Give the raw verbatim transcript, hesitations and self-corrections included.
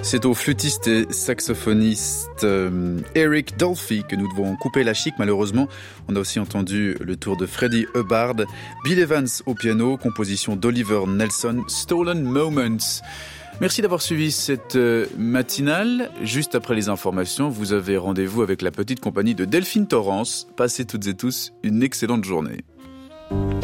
C'est au flûtiste et saxophoniste euh, Eric Dolphy que nous devons couper la chic, malheureusement. On a aussi entendu le tour de Freddie Hubbard, Bill Evans au piano, composition d'Oliver Nelson, Stolen Moments. Merci d'avoir suivi cette matinale. Juste après les informations, vous avez rendez-vous avec la petite compagnie de Delphine Torrance. Passez toutes et tous une excellente journée.